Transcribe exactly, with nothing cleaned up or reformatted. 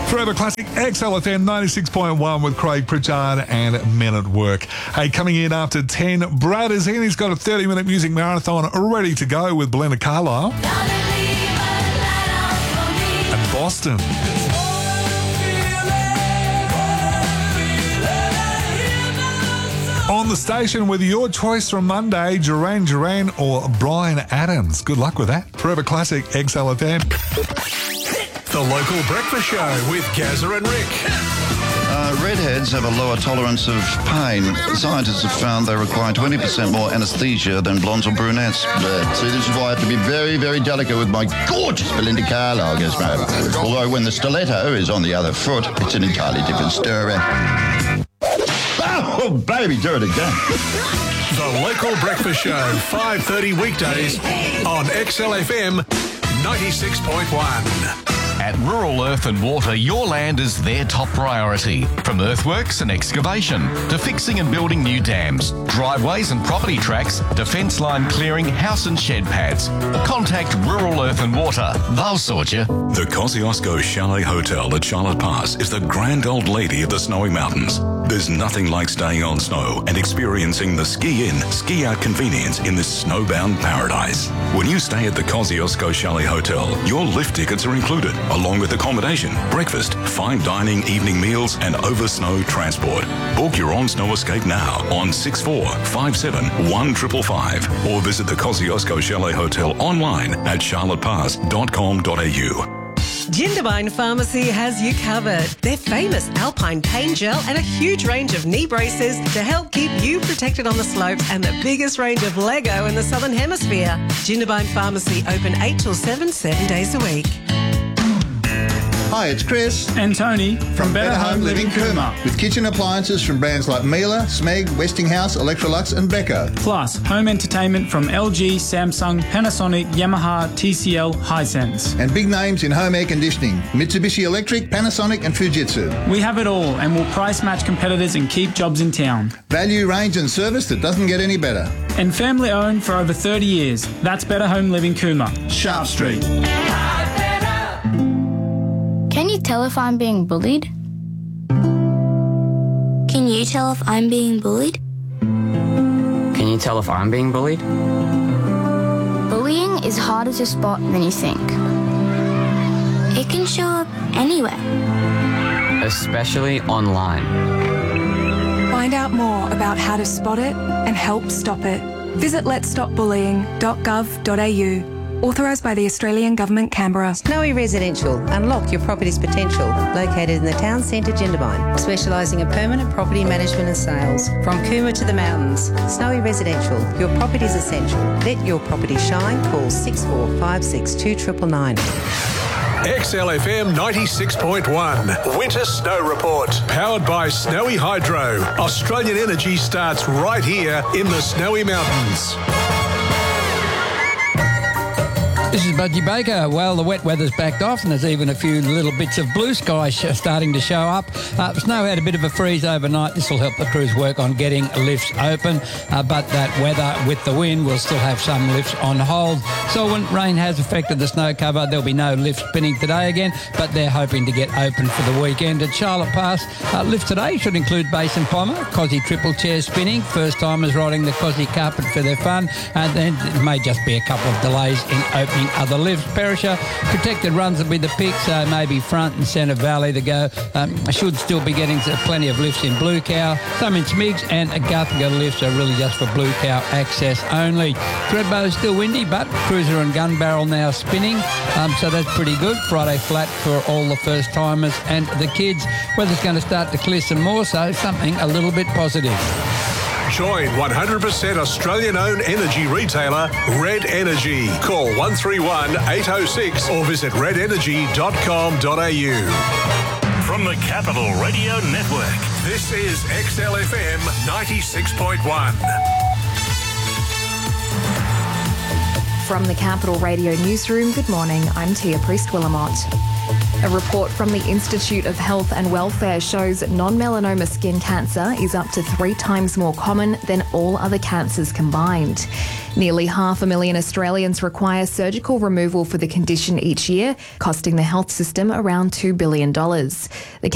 Forever Classic, X L F M ninety-six point one with Craig Pritchard and Men at Work. Hey, coming in after ten, Brad is in. He's got a thirty-minute music marathon ready to go with Belinda Carlisle. And Boston. On the station with your choice from Monday, Duran Duran or Bryan Adams. Good luck with that. Forever Classic, X L F M. The Local Breakfast Show with Gazza and Rick. Uh, redheads have a lower tolerance of pain. Scientists have found they require twenty percent more anaesthesia than blondes or brunettes. Uh, see, this is why I have to be very, very delicate with my gorgeous Belinda Carlisle, I guess, ma'am. Although when the stiletto is on the other foot, it's an entirely different story. Oh, baby, do it again. The Local Breakfast Show, five thirty weekdays on X L F M ninety-six point one. At Rural Earth and Water, your land is their top priority. From earthworks and excavation to fixing and building new dams, driveways and property tracks, defence line clearing, house and shed pads. Contact Rural Earth and Water. They'll sort you. The Kosciuszko Chalet Hotel at Charlotte Pass is the grand old lady of the snowy mountains. There's nothing like staying on snow and experiencing the ski-in, ski-out convenience in this snowbound paradise. When you stay at the Kosciuszko Chalet Hotel, your lift tickets are included, along with accommodation, breakfast, fine dining, evening meals, and over-snow transport. Book your on-snow escape now on six four five seven one five five five or visit the Kosciuszko Chalet Hotel online at charlotte pass dot com dot a u. Jindabyne Pharmacy has you covered. Their famous Alpine Pain Gel and a huge range of knee braces to help keep you protected on the slopes and the biggest range of Lego in the Southern Hemisphere. Jindabyne Pharmacy open eight till seven, seven days a week. Hi, it's Chris and Tony from, from Better, Better Home, Home Living Cooma. With kitchen appliances from brands like Miele, Smeg, Westinghouse, Electrolux and Beko. Plus, home entertainment from L G, Samsung, Panasonic, Yamaha, T C L, Hisense. And big names in home air conditioning, Mitsubishi Electric, Panasonic and Fujitsu. We have it all and will price match competitors and keep jobs in town. Value, range and service that doesn't get any better. And family owned for over thirty years. That's Better Home Living Cooma. Sharp Street. Can you tell if I'm being bullied? Can you tell if I'm being bullied? Can you tell if I'm being bullied? Bullying is harder to spot than you think. It can show up anywhere. Especially online. Find out more about how to spot it and help stop it. Visit lets stop bullying dot gov dot a u. Authorised by the Australian Government, Canberra. Snowy Residential. Unlock your property's potential. Located in the town centre, Jindabyne. Specialising in permanent property management and sales. From Cooma to the mountains. Snowy Residential. Your property's essential. Let your property shine. Call six four five six two nine nine nine. X L F M ninety-six point one. Winter Snow Report. Powered by Snowy Hydro. Australian energy starts right here in the Snowy Mountains. This is Budgie Baker. Well, the wet weather's backed off and there's even a few little bits of blue sky sh- starting to show up. Uh, snow had a bit of a freeze overnight. This will help the crews work on getting lifts open, uh, but that weather with the wind will still have some lifts on hold. So when rain has affected the snow cover, there'll be no lift spinning today again, but they're hoping to get open for the weekend. At Charlotte Pass, uh, lift today should include Bass and Pommer, Cosy triple chair spinning, first-timers riding the Cosy carpet for their fun, and then it may just be a couple of delays in opening other lifts. Perisher, protected runs will be the pick, so maybe front and centre valley to go. Um, should still be getting plenty of lifts in Blue Cow, some in Smigs, and Guthaga lifts are really just for Blue Cow access only. Thredbo's still windy, but Cruiser and Gun Barrel now spinning, um, so that's pretty good. Friday flat for all the first timers and the kids. Weather's going to start to clear some more, so something a little bit positive. Join one hundred percent Australian-owned energy retailer Red Energy. Call one three one eight oh six or visit red energy dot com dot a u. From the Capital Radio Network, this is X L F M ninety-six point one. From the Capital Radio Newsroom, good morning. I'm Tia Priest-Willamont. A report from the Institute of Health and Welfare shows non-melanoma skin cancer is up to three times more common than all other cancers combined. Nearly half a million Australians require surgical removal for the condition each year, costing the health system around two billion dollars. The